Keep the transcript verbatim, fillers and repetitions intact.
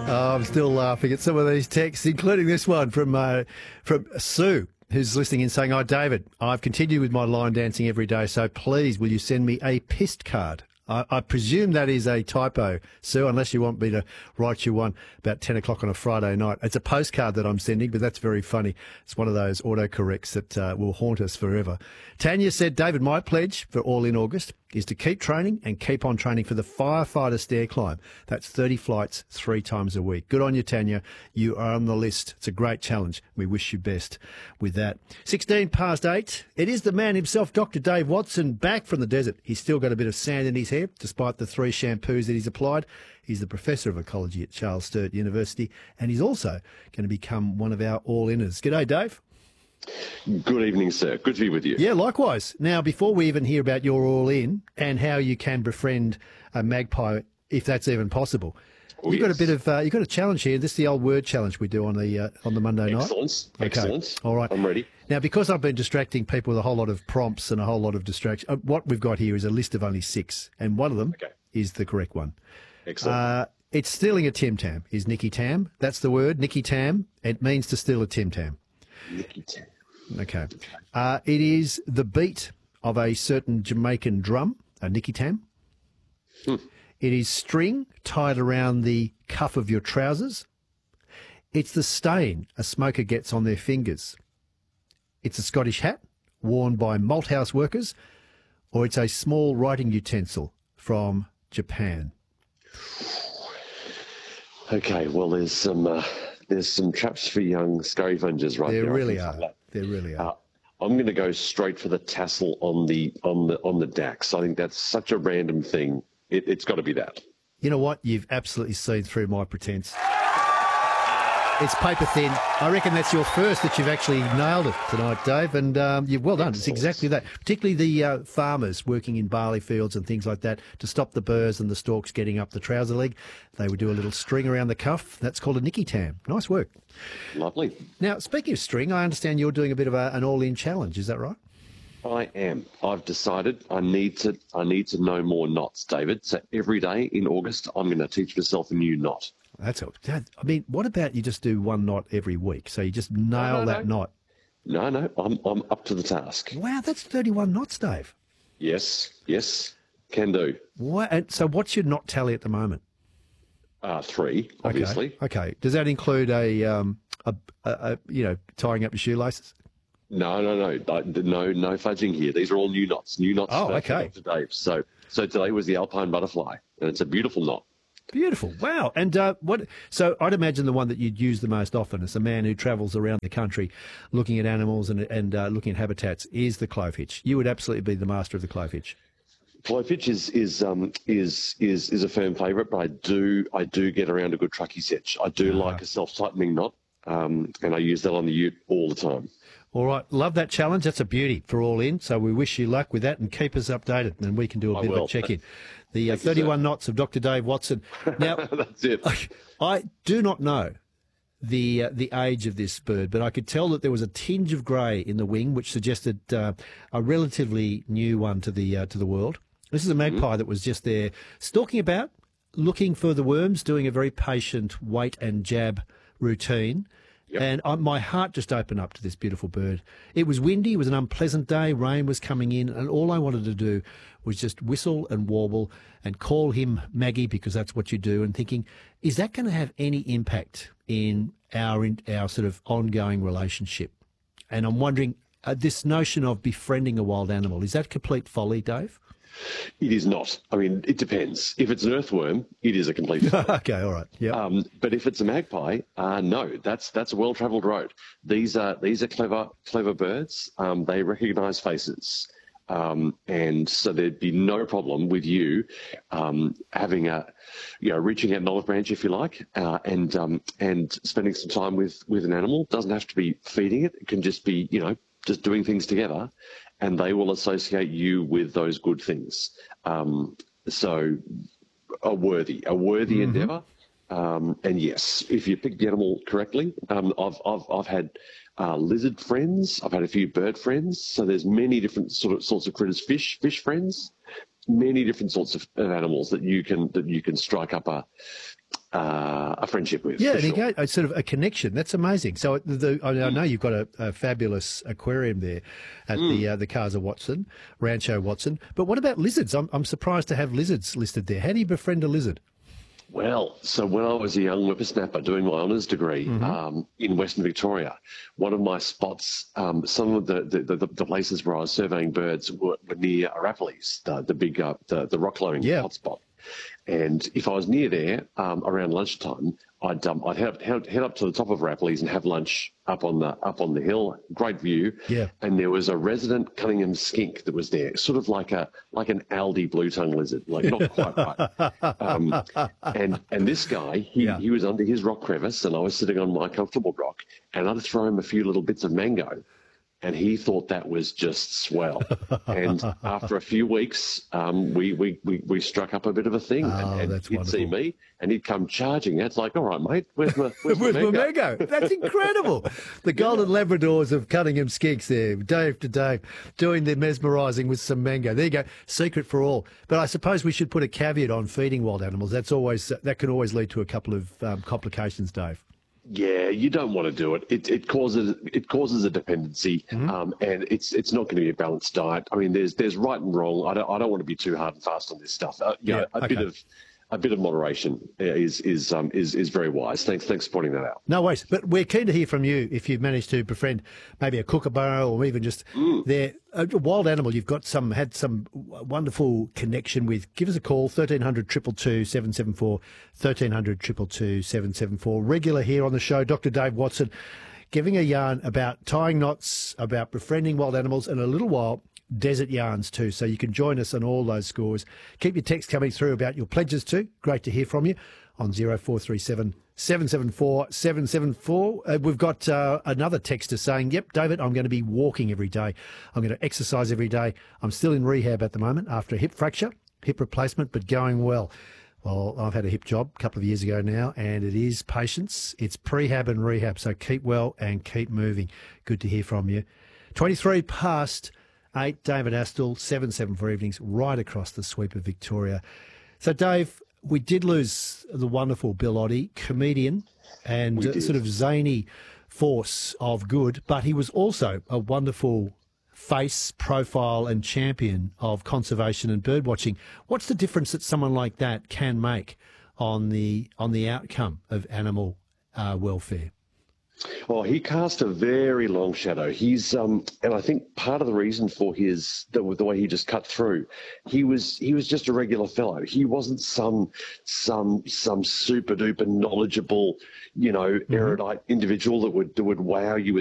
Oh, I'm still laughing at some of these texts, including this one from uh, from Sue, who's listening in saying, "Oh, David, I've continued with my line dancing every day, so please will you send me a pissed card?" I, I presume that is a typo, Sue, unless you want me to write you one about ten o'clock on a Friday night. It's a postcard that I'm sending, but that's very funny. It's one of those autocorrects that uh, will haunt us forever. Tanya said, "David, my pledge for All In August is to keep training and keep on training for the firefighter stair climb. That's thirty flights three times a week." Good on you, Tanya. You are on the list. It's a great challenge. We wish you best with that. sixteen past eight. It is the man himself, Doctor Dave Watson, back from the desert. He's still got a bit of sand in his hair, despite the three shampoos that he's applied. He's the Professor of Ecology at Charles Sturt University, and he's also going to become one of our all-inners. G'day, Dave. Good evening, sir. Good to be with you. Yeah, likewise. Now, before we even hear about your all-in and how you can befriend a magpie, if that's even possible, Oh, you've got yes. a bit of uh, you've got a challenge here. This is the old word challenge we do on the uh, on the Monday night. Excellent. Okay. Excellent. All right. I'm ready. Now, because I've been distracting people with a whole lot of prompts and a whole lot of distractions, uh, what we've got here is a list of only six, and one of them Okay. is the correct one. Excellent. Uh, it's stealing a Tim Tam. Is Nicky Tam? That's the word, Nicky Tam. It means to steal a Tim Tam. Nicky Tam. Okay. Uh, it is the beat of a certain Jamaican drum, a Nicky Tam. Hmm. It is string tied around the cuff of your trousers. It's the stain a smoker gets on their fingers. It's a Scottish hat worn by malthouse workers, or it's a small writing utensil from Japan. Okay. Well, there's some uh, there's some traps for young scurryfungers right there. There I really think, are. for that. There really are. Uh, I'm going to go straight for the tassel on the on the on the Dax. I think that's such a random thing. It, it's got to be that. You know what? You've absolutely seen through my pretense. It's paper thin. I reckon that's your first that you've actually nailed it tonight, Dave, and um, you've well done. It's exactly that. Particularly the uh, farmers working in barley fields and things like that to stop the burrs and the stalks getting up the trouser leg. They would do a little string around the cuff. That's called a Nicky Tam. Nice work. Lovely. Now, speaking of string, I understand you're doing a bit of a, an all-in challenge. Is that right? I am. I've decided I need to I need to know more knots, David. So every day in August, I'm going to teach myself a new knot. That's all. Dad, I mean, what about you just do one knot every week? So you just nail no, that no. knot. No, no, I'm I'm up to the task. Wow, that's thirty-one knots, Dave. Yes, yes, can do. What? And so what's your knot tally at the moment? Uh, three, obviously. Okay. Okay. Does that include a um a, a, a you know tying up your shoelaces? No, no, no, no, no, no fudging here. These are all new knots. New knots. Oh, for- okay. For Dave. So, so today was the Alpine butterfly, and it's a beautiful knot. Beautiful. Wow. And uh, what? So I'd imagine the one that you'd use the most often as a man who travels around the country looking at animals and and uh, looking at habitats is the clovehitch. You would absolutely be the master of the clovehitch. Clovehitch is is um is is is a firm favourite, but I do I do get around a good truckee setch. I do like a self tightening knot, um, and I use that on the ute all the time. All right. Love that challenge. That's a beauty for all in. So we wish you luck with that and keep us updated and we can do a I bit of will. a check-in. The uh, Thank you, thirty-one sir. knots of Doctor Dave Watson. Now, That's it. I do not know the uh, the age of this bird, but I could tell that there was a tinge of grey in the wing, which suggested uh, a relatively new one to the uh, to the world. This is a magpie Mm-hmm. that was just there stalking about, looking for the worms, doing a very patient wait and jab routine. Yep. And I, my heart just opened up to this beautiful bird. It was windy, it was an unpleasant day, rain was coming in, and all I wanted to do was just whistle and warble and call him Maggie, because that's what you do, and thinking, is that going to have any impact in our in, our sort of ongoing relationship? And I'm wondering, uh, this notion of befriending a wild animal, is that complete folly, Dave? It is not. I mean, it depends. If it's an earthworm, it is a complete. Okay, all right. Yeah. Um, but if it's a magpie, uh, no, that's that's a well-travelled road. These are these are clever clever birds. Um, they recognise faces, um, and so there'd be no problem with you um, having a, you know, reaching out an olive branch if you like, uh, and um, and spending some time with with an animal. Doesn't have to be feeding it. It can just be, you know, just doing things together, and they will associate you with those good things. Um, so a worthy, a worthy Mm-hmm. endeavour. Um, and yes, if you pick the animal correctly, um, I've, I've, I've had uh, lizard friends. I've had a few bird friends. So there's many different sort of sorts of critters, fish, fish friends, many different sorts of, of animals that you can, that you can strike up a, uh, a friendship with. Yeah, for and you sure. go, a sort of a connection. That's amazing. So the, I I know you've got a, a fabulous aquarium there at Mm. the uh, the Casa Watson, Rancho Watson. But what about lizards? I'm, I'm surprised to have lizards listed there. How do you befriend a lizard? Well, so when I was a young whippersnapper doing my honours degree Mm-hmm. um, in Western Victoria, one of my spots, um, some of the, the, the, the places where I was surveying birds were, were near Arapiles, the, the big, uh, the, the rock glowing Yeah. hotspot. And if I was near there um, around lunchtime, I'd um, I'd head, head, head up to the top of Rapley's and have lunch up on the up on the hill. Great view. Yeah. And there was a resident Cunningham skink that was there, sort of like a like an Aldi blue tongue lizard, like not quite right. Um, and and this guy, he, Yeah. he was under his rock crevice, and I was sitting on my comfortable rock, and I'd throw him a few little bits of mango. And he thought that was just swell. And after a few weeks, um, we, we, we, we struck up a bit of a thing. Oh, and and that's he'd see wonderful. me, and he'd come charging. It's like, all right, mate, where's my, where's my With mango? Mango. That's incredible. The golden Labradors of Cunningham Skinks there, Dave to Dave, doing the mesmerising with some mango. There you go. Secret for all. But I suppose we should put a caveat on feeding wild animals. That's always that can always lead to a couple of um, complications, Dave. Yeah, you don't want to do it. It it causes it causes a dependency, Mm-hmm. um, and it's it's not going to be a balanced diet. I mean, there's there's right and wrong. I don't I don't want to be too hard and fast on this stuff. Uh, you Yeah, know, a okay. bit of a bit of moderation is is um is is very wise. Thanks thanks for pointing that out. No worries. But we're keen to hear from you if you've managed to befriend maybe a kookaburra or even just their a wild animal you've got some had some wonderful connection with. Give us a call, thirteen hundred, two two two, seven seven four, thirteen hundred, two two two, seven seven four. Regular here on the show, Doctor Dave Watson, giving a yarn about tying knots, about befriending wild animals, and a little while desert yarns too. So you can join us on all those scores. Keep your text coming through about your pledges too. Great to hear from you on zero four three seven, seven seven four, seven seven four. Uh, we've got uh, another texter saying, yep, David, I'm going to be walking every day. I'm going to exercise every day. I'm still in rehab at the moment after a hip fracture, hip replacement, but going well. Well, I've had a hip job a couple of years ago now, and it is patience. It's prehab and rehab, so keep well and keep moving. Good to hear from you. twenty-three past eight, David Astle, seven seven for evenings, right across the sweep of Victoria. So, Dave, we did lose the wonderful Bill Oddie, comedian and We uh, did. sort of zany force of good, but he was also a wonderful face, profile and champion of conservation and bird watching. What's the difference that someone like that can make on the on the outcome of animal uh, welfare? Oh, he cast a very long shadow. He's um, and I think part of the reason for his the, the way he just cut through, he was he was just a regular fellow. He wasn't some some some super duper knowledgeable, you know, erudite individual that would that would wow you with